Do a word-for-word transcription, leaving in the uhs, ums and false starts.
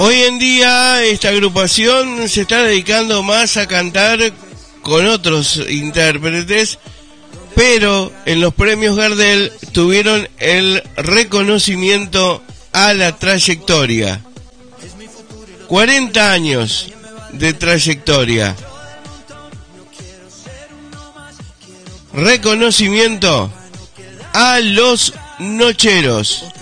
Hoy en día esta agrupación se está dedicando más a cantar con otros intérpretes, pero en los premios Gardel tuvieron el reconocimiento a la trayectoria. cuarenta años de trayectoria. Reconocimiento a los nocheros.